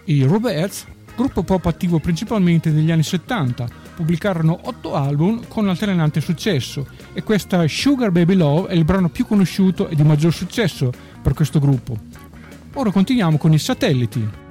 I Rubettes, gruppo pop attivo principalmente negli anni 70, pubblicarono 8 album con alternante successo e questa Sugar Baby Love è il brano più conosciuto e di maggior successo per questo gruppo. Ora continuiamo con i Satelliti.